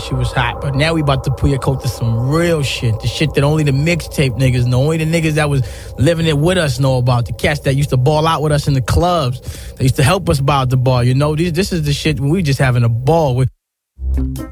shit was hot. But now we about to put your coat to some real shit. The shit that only the mixtape niggas know. Only the niggas that was living it with us know about. The cats that used to ball out with us in the clubs. They used to help us about the bar. You know, this is the shit we just having a ball with.